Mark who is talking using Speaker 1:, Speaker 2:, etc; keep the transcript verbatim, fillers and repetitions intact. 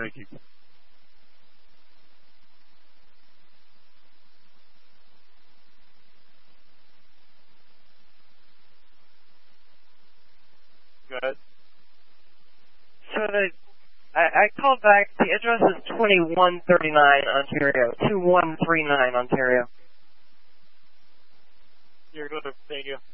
Speaker 1: Thank you. Go ahead.
Speaker 2: So the I, I called back. The address is twenty-one thirty-nine Ontario, two one three nine Ontario.
Speaker 1: You're good. Thank you.